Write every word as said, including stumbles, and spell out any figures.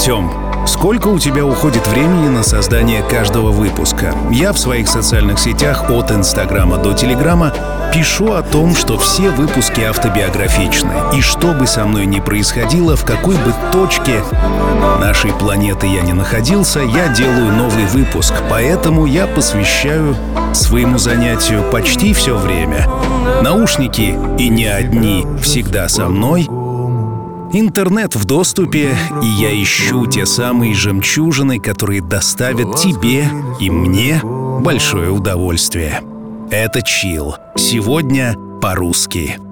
Артём, сколько у тебя уходит времени на создание каждого выпуска? Я в своих социальных сетях от Инстаграма до Телеграма пишу о том, что все выпуски автобиографичны. И что бы со мной ни происходило, в какой бы точке нашей планеты я ни находился, я делаю новый выпуск. Поэтому я посвящаю своему занятию почти все время. Наушники, и не одни, всегда со мной. Интернет в доступе, и я ищу те самые жемчужины, которые доставят тебе и мне большое удовольствие. Это Chill. Сегодня по-русски.